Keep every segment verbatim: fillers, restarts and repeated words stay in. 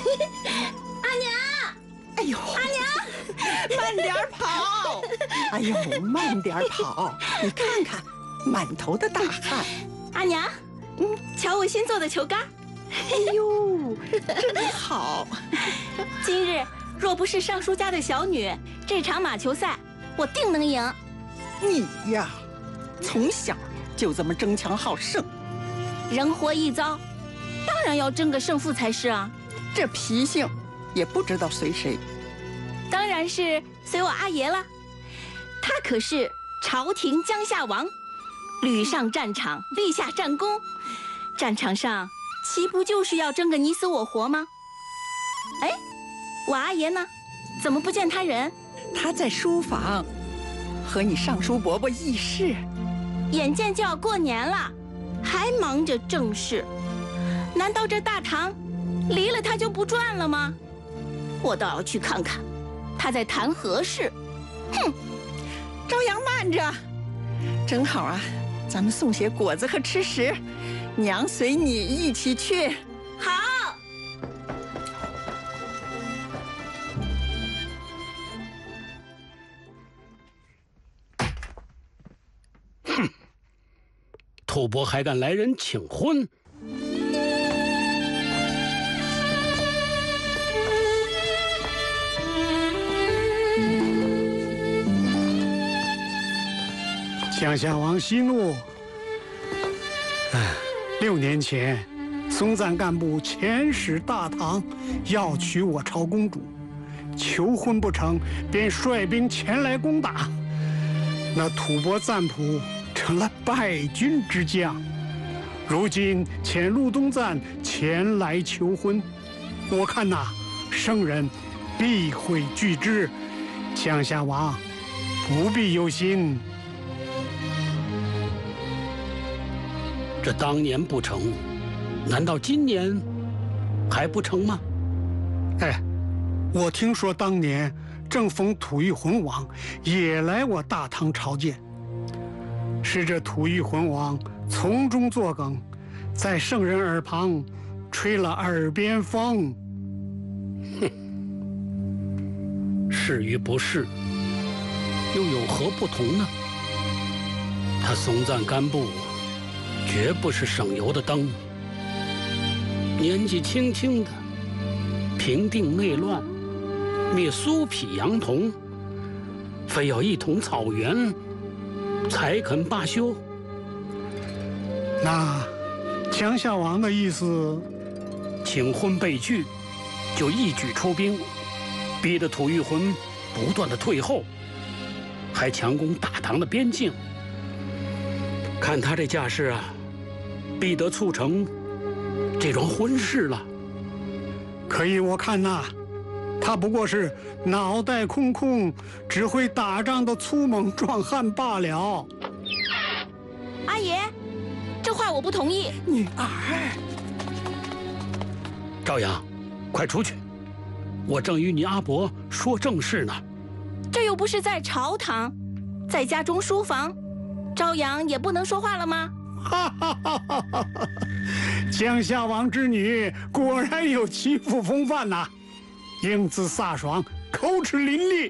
阿娘， 哎呦， 阿娘， 慢点跑！哎呦，慢点跑！你看看，满头的大汗。 阿娘，嗯，瞧我新做的球杆。 哎呦，真好！ 今日若不是尚书家的小女，这场马球赛我定能赢。 你呀，从小就这么争强好胜， 人活一遭，当然要争个胜负才是啊。 这脾性也不知道随谁。 当然是随我阿爷了，他可是朝廷江夏王，屡上战场，立下战功，战场上岂不就是要争个你死我活吗？哎，我阿爷呢？怎么不见他人？ 他在书房和你尚书伯伯议事。 眼见就要过年了，还忙着政事，难道这大唐离了他就不转了吗？我倒要去看看他在谈何事。哼！ 朝阳慢着，正好啊，咱们送些果子和吃食，娘随你一起去。 好。 哼，吐蕃还敢来人请婚？ 江夏王息怒。六年前，松赞干部遣使大唐，要娶我朝公主，求婚不成，便率兵前来攻打。那吐蕃赞普成了败军之将。如今遣陆东赞前来求婚，我看呐，圣人必会拒之。江夏王不必忧心。 这当年不成，难道今年还不成吗？ 哎，我听说当年正逢吐谷浑王也来我大唐朝见，是这吐谷浑王从中作梗，在圣人耳旁吹了耳边风。 哼，是与不是，又有何不同呢？他松赞干布绝不是省油的灯，年纪轻轻的平定内乱，灭苏匹杨童，非要一统草原才肯罢休。 那江夏王的意思， 请婚被拒，就一举出兵，逼得吐谷浑不断的退后，还强攻大唐的边境。看他这架势啊，必得促成这桩婚事了。 可以我看呐，他不过是脑袋空空，只会打仗的粗猛壮汉罢了。 阿爷，这话我不同意。 女儿， 朝阳，快出去！我正与你阿伯说正事呢。 这又不是在朝堂，在家中书房，朝阳也不能说话了吗？ 哈哈哈哈哈！江夏王之女果然有欺负风范呐、啊，英姿飒爽，口齿伶俐。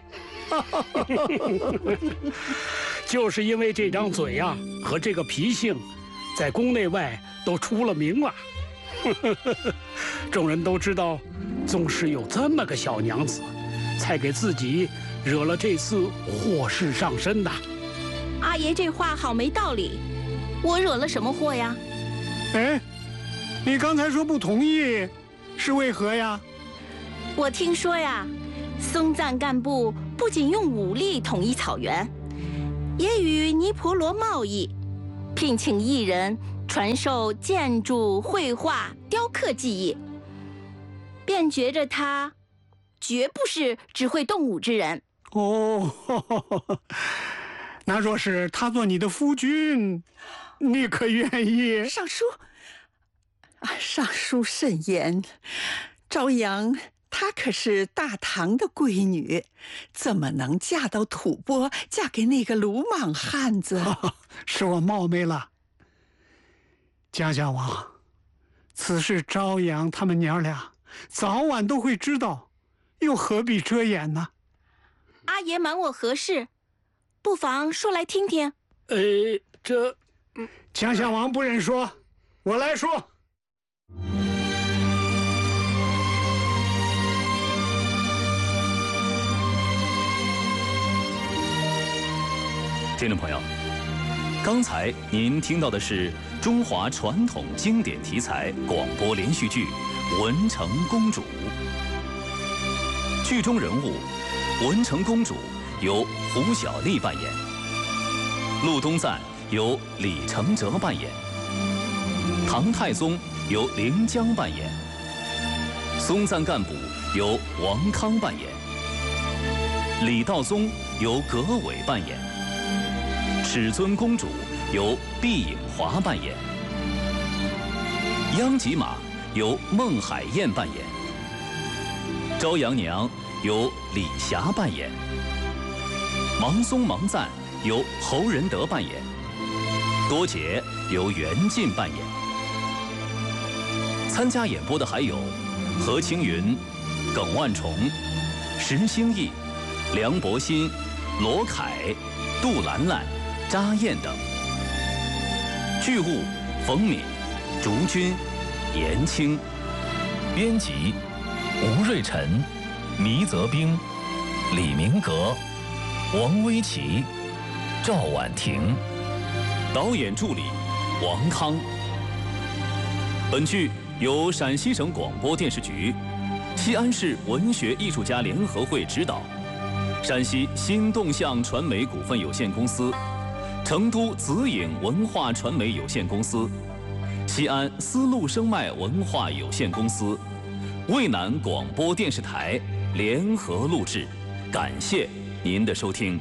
就是因为这张嘴呀、啊、和这个脾性，在宫内外都出了名了。众人都知道，宗室有这么个小娘子，才给自己惹了这次祸事上身的。 阿爷这话好没道理，我惹了什么祸呀？ 哎，你刚才说不同意，是为何呀？ 我听说呀，松赞干部不仅用武力统一草原，也与尼婆罗贸易，聘请艺人传授建筑、绘画、雕刻技艺，便觉着他绝不是只会动武之人。 哦，呵呵，那若是他做你的夫君，你可愿意？ 尚书啊，尚书慎言，朝阳她可是大唐的闺女，怎么能嫁到吐蕃，嫁给那个鲁莽汉子？ 哦、是我冒昧了。江夏王，此事朝阳他们娘俩早晚都会知道，又何必遮掩呢？ 阿爷瞒我何事？不妨说来听听。 呃，这江襄王不忍说，我来说。 听众朋友，刚才您听到的是中华传统经典题材广播连续剧《文成公主》。剧中人物文成公主由胡小丽扮演，陆东赞由李承哲扮演，唐太宗由凌江扮演，松赞干部由王康扮演，李道宗由葛伟扮演，尺尊公主由毕颖华扮演，央吉玛由孟海燕扮演，朝阳娘由李霞扮演，芒松芒赞由侯仁德扮演，多姐由袁晋扮演。参加演播的还有何青云、耿万重、石兴义、梁博新、罗凯、杜兰兰、查燕等。剧务冯敏、竹君、严青。编辑吴瑞辰、倪泽兵、李明阁、王威奇、赵婉婷。导演助理王康。本剧由陕西省广播电视局、西安市文学艺术家联合会指导，陕西新动向传媒股份有限公司、成都紫影文化传媒有限公司、西安丝路声脉文化有限公司、渭南广播电视台联合录制，感谢您的收听。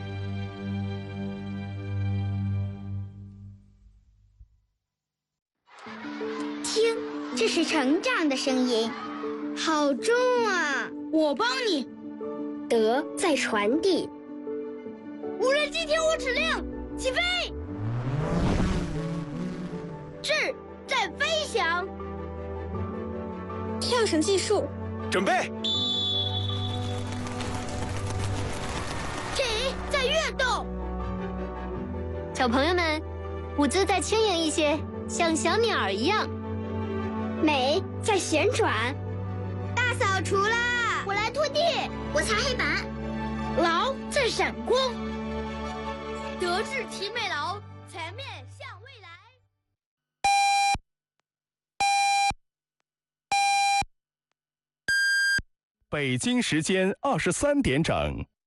听，这是成长的声音，好重啊！我帮你。德在传递。无人机听我指令，起飞！智在飞翔。跳绳计数， 准备。 己在跃动。 小朋友们，舞姿再轻盈一些，像小鸟儿一样。 美在旋转。大扫除啦！我来拖地，我擦黑板。劳在闪光。德智体美劳，全面向未来。 北京时间二十三点整。